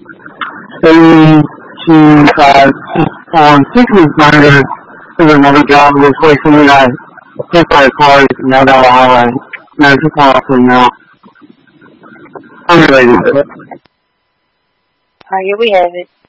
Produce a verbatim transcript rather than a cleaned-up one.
And she, uh, on six weeks later, took another job this way, so we got hit by a car and now down the highway. And I just off from now. Unrelated to it. Alright, here we have it.